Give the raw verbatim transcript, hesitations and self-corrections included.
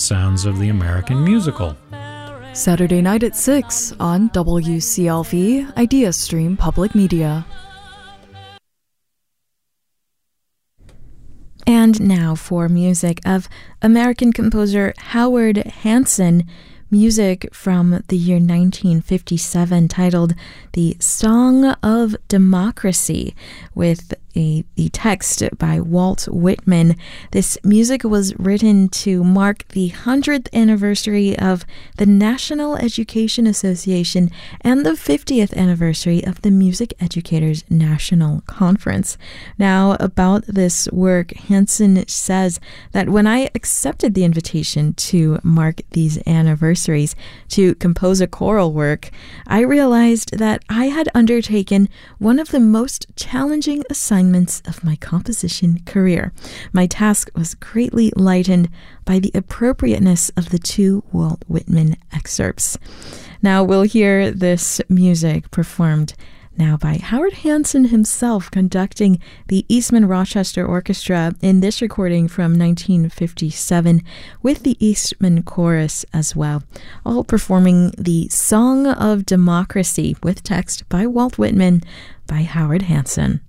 sounds of the American musical. Saturday night at six on W C L V Idea Stream Public Media. And now for music of American composer Howard Hanson, music from the year nineteen fifty-seven titled The Song of Democracy, with a, the text by Walt Whitman. This music was written to mark the hundredth anniversary of the National Education Association and the fiftieth anniversary of the Music Educators National Conference. Now, about this work, Hanson says that when I accepted the invitation to mark these anniversaries to compose a choral work, I realized that I had undertaken one of the most challenging assignments of my composition career. My task was greatly lightened by the appropriateness of the two Walt Whitman excerpts. Now we'll hear this music performed now by Howard Hanson himself, conducting the Eastman Rochester Orchestra in this recording from nineteen fifty-seven, with the Eastman Chorus as well, all performing the Song of Democracy with text by Walt Whitman by Howard Hanson.